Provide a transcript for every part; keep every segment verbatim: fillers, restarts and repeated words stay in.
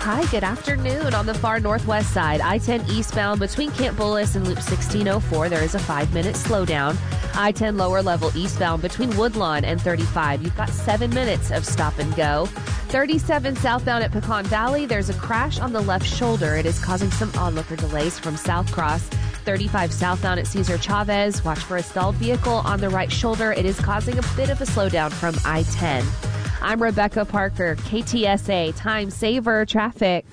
Hi, good afternoon. On the far northwest side, I ten eastbound between Camp Bullis and Loop sixteen oh four, there is a five-minute slowdown. I ten lower level eastbound between Woodlawn and thirty-five, you've got seven minutes of stop and go. thirty-seven southbound at Pecan Valley, there's a crash on the left shoulder. It is causing some onlooker delays from South Cross. thirty-five southbound at Cesar Chavez, watch for a stalled vehicle on the right shoulder. It is causing a bit of a slowdown from I ten. I'm Rebecca Parker, K T S A Time Saver Traffic.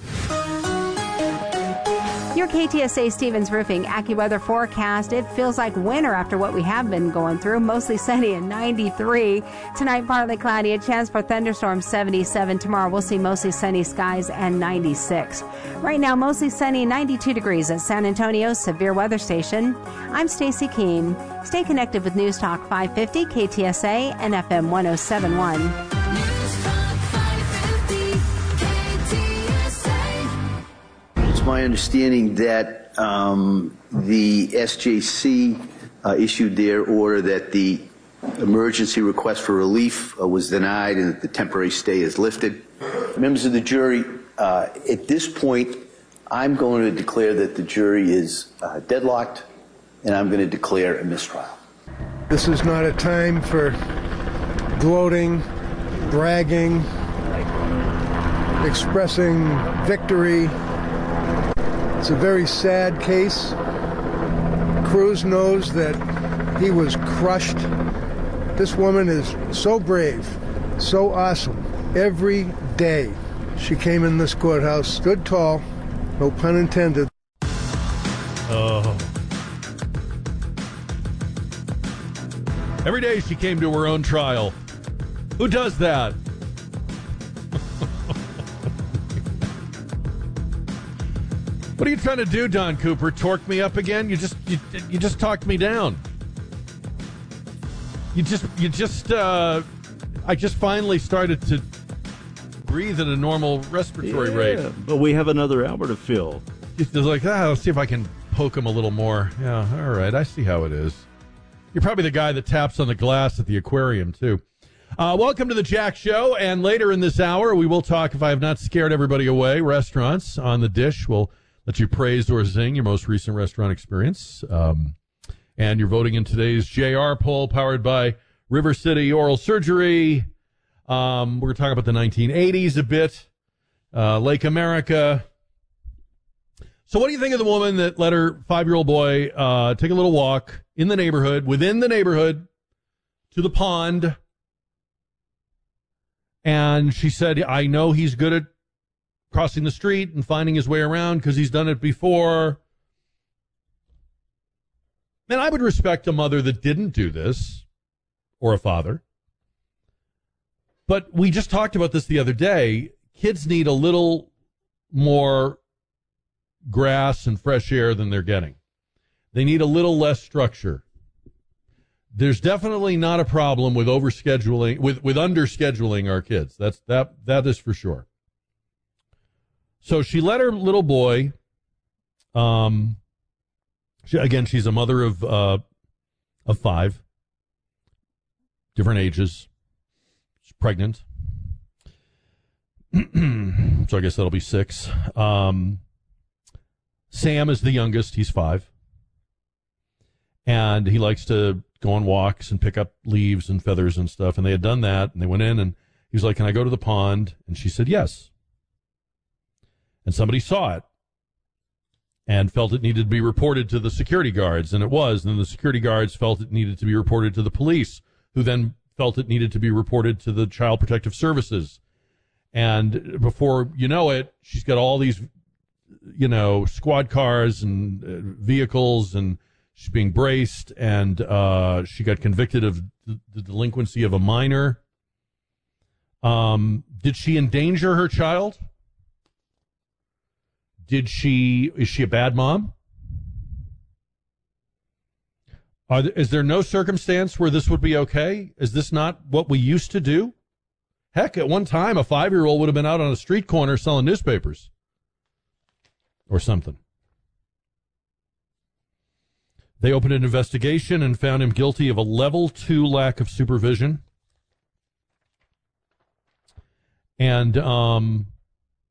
Your K T S A Stevens Roofing AccuWeather forecast. It feels like winter after what we have been going through. Mostly sunny and ninety-three. Tonight, partly cloudy. A chance for thunderstorms, seventy-seven. Tomorrow, we'll see mostly sunny skies and ninety-six. Right now, mostly sunny, ninety-two degrees at San Antonio Severe Weather Station. I'm Stacy Keene. Stay connected with News Talk five fifty, K T S A, and F M one oh seven point one. My understanding that um, the S J C uh, issued their order that the emergency request for relief uh, was denied and that the temporary stay is lifted. Members of the jury, uh, at this point, I'm going to declare that the jury is uh, deadlocked, and I'm going to declare a mistrial. This is not a time for gloating, bragging, expressing victory. It's a very sad case. Cruz knows that he was crushed. This woman is so brave, so awesome. Every day she came in this courthouse, stood tall, no pun intended. Oh. Every day she came to her own trial. Who does that? What are you trying to do, Don Cooper? Torque me up again? You just you, you just talked me down. You just you just uh, I just finally started to breathe at a normal respiratory yeah, rate. But we have another hour to fill. It's like, ah, let's see if I can poke him a little more. Yeah, all right, I see how it is. You're probably the guy that taps on the glass at the aquarium too. Uh, welcome to the Jack Show, and later in this hour we will talk, if I have not scared everybody away, restaurants on the dish. We'll let you praise or zing your most recent restaurant experience. Um, and you're voting in today's J R poll powered by River City Oral Surgery. Um, we're going to talk about the nineteen eighties a bit, uh, Lake America. So what do you think of the woman that let her five-year-old boy uh, take a little walk in the neighborhood, within the neighborhood, to the pond? And she said, I know he's good at crossing the street and finding his way around because he's done it before. And I would respect a mother that didn't do this, or a father. But we just talked about this the other day. Kids need a little more grass and fresh air than they're getting. They need a little less structure. There's definitely not a problem with overscheduling, with, with underscheduling our kids. That's that that is for sure. So she let her little boy, um, she, again, she's a mother of uh, of five, different ages. She's pregnant. So I guess that'll be six. Um, Sam is the youngest. He's five. And he likes to go on walks and pick up leaves and feathers and stuff. And they had done that. And they went in and he was like, can I go to the pond? And she said, yes. And somebody saw it and felt it needed to be reported to the security guards, and it was. And then the security guards felt it needed to be reported to the police, who then felt it needed to be reported to the Child Protective Services. And before you know it, she's got all these, you know, squad cars and uh, vehicles, and she's being braced, and uh, she got convicted of the, the delinquency of a minor. Um, did she endanger her child? Did she, is she a bad mom? Are there, is there no circumstance where this would be okay? Is this not what we used to do? Heck, at one time, a five-year-old would have been out on a street corner selling newspapers or something. They opened an investigation and found him guilty of a level two lack of supervision. And um,